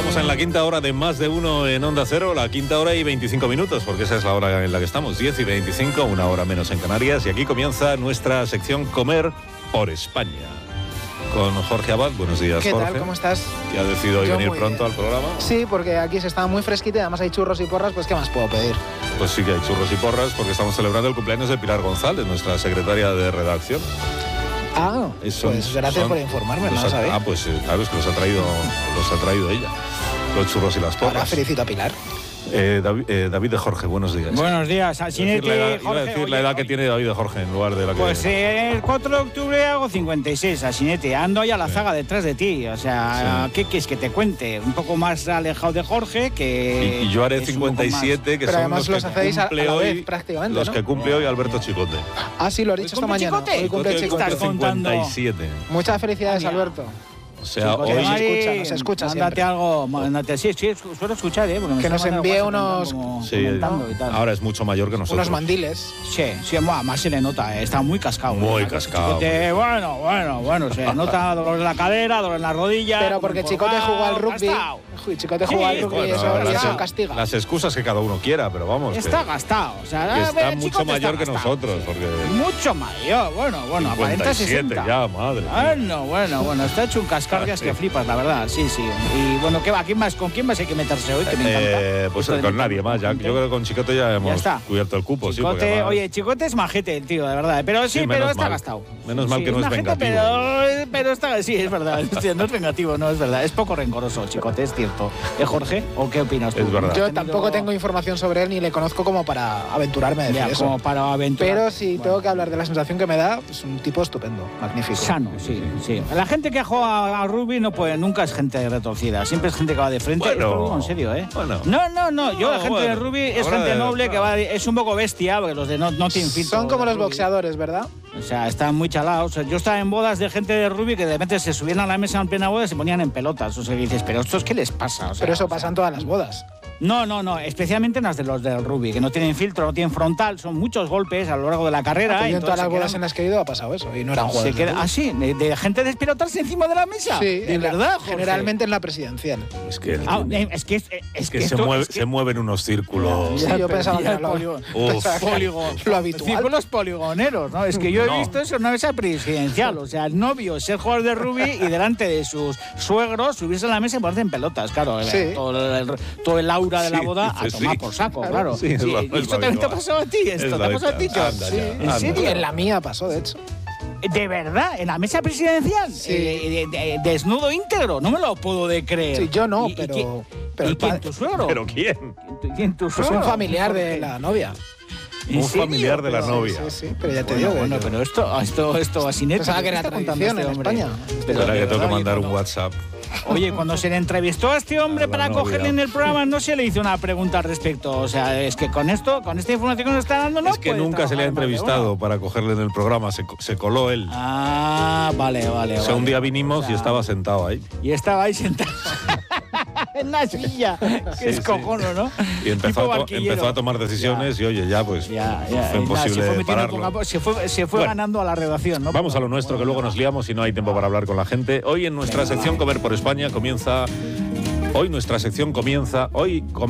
Estamos en la quinta hora de Más de Uno en Onda Cero, la quinta hora y 25 minutos, porque esa es la hora en la que estamos, 10 y 25, una hora menos en Canarias, y aquí comienza nuestra sección Comer por España. Con Jorge Abad. Buenos días, ¿Qué Jorge. tal? ¿Cómo estás? ¿Que ha decidido hoy venir pronto bien al programa? Sí, porque aquí se está muy fresquita y además hay churros y porras, pues ¿qué más puedo pedir? Pues sí que hay churros y porras, porque estamos celebrando el cumpleaños de Pilar González, nuestra secretaria de redacción. Ah, pues gracias por informarme, no lo sabía. Pues claro, es que los ha traído ella, los churros y las porras. Ahora felicito a Pilar. David de Jorge, buenos días. Buenos días, Asinete. Iba a decir la edad que tiene David de Jorge en lugar de la que... Pues el 4 de octubre hago 56, Asinete. Ando ahí a la zaga detrás de ti. O sea, ¿qué quieres que te cuente? Un poco más alejado de Jorge que... Y yo haré 57, que pero son los que hacéis cumple a la hoy, vez, prácticamente, los ¿no? que cumple hoy Alberto Chicote. Ah, sí, lo he dicho esta mañana. Chicote? Hoy cumple Chicote. estás contando? 57. Muchas felicidades, Alberto. O sea, Chicote, hoy... nos escucha mándate siempre. algo, mándate. Sí, suelo escuchar, porque me Que nos envíe unos... comentando y tal. Ahora es mucho mayor que nosotros. Unos mandiles. Sí, más se le nota, está muy cascado. Muy Alberto cascado. Chicote, bueno, se nota dolor en la cadera, dolor en la rodilla. Pero porque Chicote jugó al rugby. Chicote jugó al rugby y eso castiga. Las excusas que cada uno quiera, pero vamos. Está gastado. O sea, que está el mucho Chicote mayor está que gastado, nosotros. sí. Porque Mucho mayor, bueno, aparenta 57 60. ya, madre. Bueno, está hecho un cascargas que flipas, la verdad, sí. Y bueno, ¿qué va? ¿Con quién más hay que meterse hoy? Que me encanta. Pues con nadie más. Yo creo que con Chicote ya hemos cubierto el cupo. Chicote, sí, además... Oye, Chicote es majete, el tío, de verdad. Pero pero está gastado. Menos mal que no es majete, vengativo. Pero está, sí, es verdad. No es vengativo, no es verdad. Es poco rencoroso, Chicote, es cierto. Jorge? ¿O qué opinas tú? Es verdad. Yo tampoco tengo información sobre él ni le conozco como para aventurarme a decir eso. Como para aventurar. Pero si tengo que hablar de la sensación que me da, es un tipo estupendo, magnífico. Sano, sí. La gente que juega a rugby nunca es gente retorcida, siempre es gente que va de frente. Bueno, lo digo en serio, ¿eh? Bueno. No. Yo la gente de rugby es gente noble que va, es un poco bestia, porque los de no tienen filtro. Son como los boxeadores, ¿verdad? O sea, están muy chalados. Yo estaba en bodas de gente de rugby que de repente se subían a la mesa en plena boda y se ponían en pelotas. O sea, dices, ¿pero estos qué les pasa? O sea, pero eso pasa en todas las bodas. No, especialmente en las de los del rugby, que no tienen filtro, no tienen frontal, son muchos golpes a lo largo de la carrera. En todas las bodas en las que he ido ha pasado eso, y no eran juegos. Sí, de gente despilotarse encima de la mesa. Sí, de verdad, Jorge. Generalmente en la presidencial. Es que se mueven unos círculos. Sí, yo pensaba que era lo habitual. Círculos poligoneros, ¿no? Es que yo he visto eso en una mesa presidencial. O sea, el novio ser jugador de rugby y delante de sus suegros subirse a la mesa y ponerse en pelotas, claro. Sí. Todo el aura de la boda a tomar por saco, claro. Sí, ¿Y esto también te ha pasado a ti? ¿Esto te ha pasado a ti, John? ¿En serio? En la mía pasó, de hecho. ¿De verdad? ¿En la mesa presidencial? Sí. ¿Desnudo íntegro? No me lo puedo de creer. Sí, yo no, pero ¿y quién? ¿Tu suegro? ¿Pero quién? ¿Quién tu pues suegro? un familiar de la novia. Un familiar de la novia. Sí, pero ya te digo. Bueno, pero esto así neto. Pensaba que era tradición en España. Espera que tengo que mandar un WhatsApp. Oye, cuando se le entrevistó a este hombre para cogerle en el programa, no se le hizo una pregunta al respecto. O sea, es que con esta información que nos está dando, no es que nunca se le ha entrevistado para cogerle en el programa, se coló él. Ah, vale. O sea, un día vinimos y estaba sentado ahí. Y estaba ahí sentado. En la silla, que es cojono, ¿no? Y empezó a tomar decisiones y oye, ya pues fue imposible pararlo. Se fue ganando a la redacción, ¿no? Vamos a lo nuestro, que luego nos liamos y no hay tiempo para hablar con la gente. Hoy en nuestra sección Comer por España comienza... Hoy nuestra sección comienza...